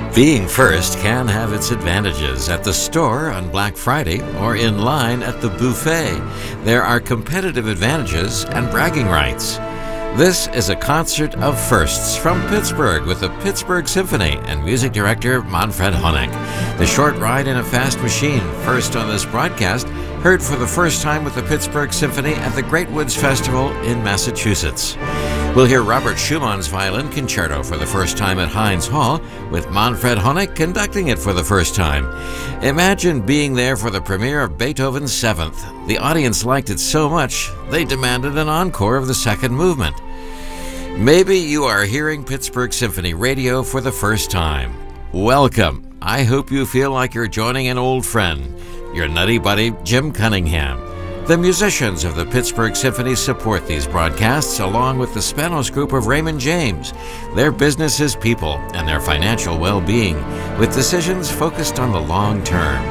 Being first can have its advantages at the store on Black Friday or in line at the buffet. There are competitive advantages and bragging rights. This is a concert of firsts from Pittsburgh with the Pittsburgh Symphony and music director Manfred Honeck. The Short Ride in a Fast Machine, first on this broadcast, heard for the first time with the Pittsburgh Symphony at the Great Woods Festival in Massachusetts. We'll hear Robert Schumann's Violin Concerto for the first time at Heinz Hall, with Manfred Honeck conducting it for the first time. Imagine being there for the premiere of Beethoven's Seventh. The audience liked it so much, they demanded an encore of the second movement. Maybe you are hearing Pittsburgh Symphony Radio for the first time. Welcome. I hope you feel like you're joining an old friend, your nutty buddy Jim Cunningham. The musicians of the Pittsburgh Symphony support these broadcasts along with the Spanos Group of Raymond James. Their business is people and their financial well-being, with decisions focused on the long term.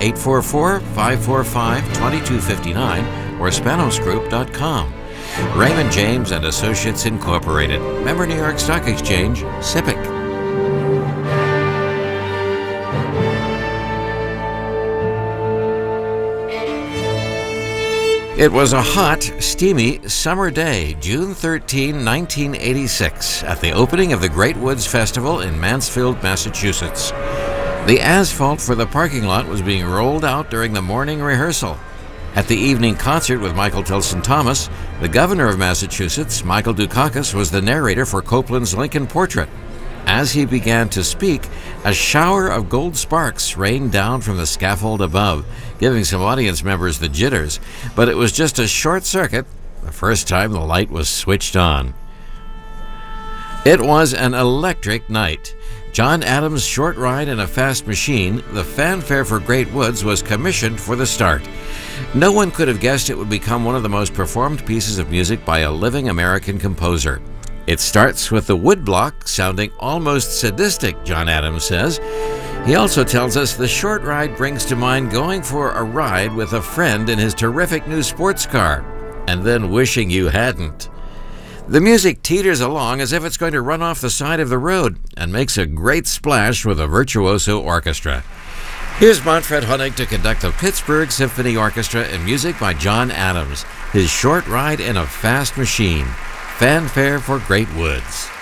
844-545-2259 or spanosgroup.com. Raymond James and Associates Incorporated, member New York Stock Exchange, SIPC. It was a hot, steamy summer day, June 13, 1986, at the opening of the Great Woods Festival in Mansfield, Massachusetts. The asphalt for the parking lot was being rolled out during the morning rehearsal. At the evening concert with Michael Tilson Thomas, the governor of Massachusetts, Michael Dukakis, was the narrator for Copland's Lincoln Portrait. As he began to speak, a shower of gold sparks rained down from the scaffold above, giving some audience members the jitters, but it was just a short circuit, the first time the light was switched on. It was an electric night. John Adams' Short Ride in a Fast Machine, the fanfare for Great Woods, was commissioned for the start. No one could have guessed it would become one of the most performed pieces of music by a living American composer. It starts with the woodblock sounding almost sadistic, John Adams says. He also tells us the short ride brings to mind going for a ride with a friend in his terrific new sports car, and then wishing you hadn't. The music teeters along as if it's going to run off the side of the road and makes a great splash with a virtuoso orchestra. Here's Manfred Honeck to conduct the Pittsburgh Symphony Orchestra and music by John Adams, his Short Ride in a Fast Machine. Fanfare for Great Woods.